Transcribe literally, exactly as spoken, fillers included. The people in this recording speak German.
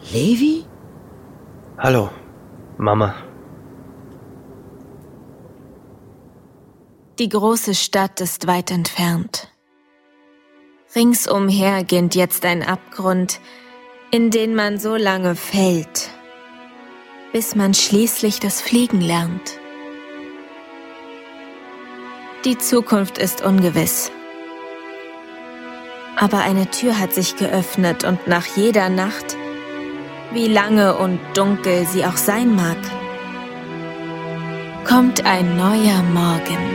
Levi? Hallo, Mama. Die große Stadt ist weit entfernt. Ringsumher ginnt jetzt ein Abgrund, in den man so lange fällt, bis man schließlich das Fliegen lernt. Die Zukunft ist ungewiss. Aber eine Tür hat sich geöffnet und nach jeder Nacht, wie lange und dunkel sie auch sein mag, kommt ein neuer Morgen.